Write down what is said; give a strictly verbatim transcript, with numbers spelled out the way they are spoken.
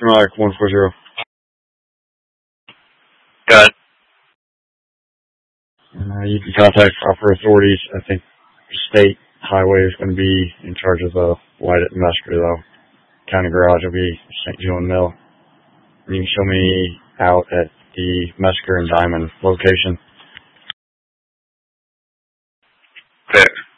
Mark one four zero. Got it. Uh, you can contact proper authorities. I think State Highway is going to be in charge of the light at Mesquite, though. County Garage will be Saint John Mill. And you can show me out at the Mesquite and Diamond location. Okay.